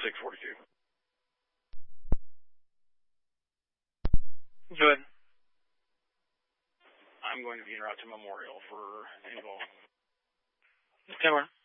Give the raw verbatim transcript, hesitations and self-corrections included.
six forty-two. Good. I'm going to be en route to Memorial for info. Okay, man.